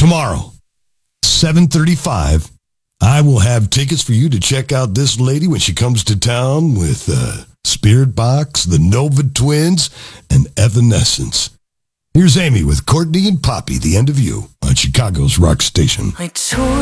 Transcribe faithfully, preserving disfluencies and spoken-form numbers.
tomorrow, seven thirty-five, I will have tickets for you to check out this lady when she comes to town with uh, Spirit Box, the Nova Twins, and Evanescence. Here's Amy with Courtney and Poppy, The End of You, on Chicago's Rock Station. I told